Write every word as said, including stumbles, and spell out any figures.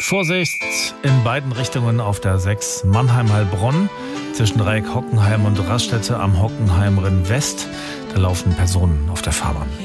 Vorsicht in beiden Richtungen auf der sechs Mannheim-Heilbronn zwischen Dreieck Hockenheim und Raststätte am Hockenheimring West. Da laufen Personen auf der Fahrbahn.